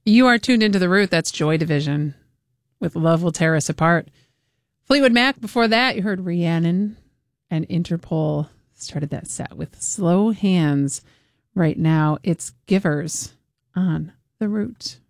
You are tuned into The Root. That's Joy Division with Love Will Tear Us Apart. Fleetwood Mac. Before that, you heard Rhiannon, and Interpol started that set with Slow Hands. Right now, it's Givers on The Root.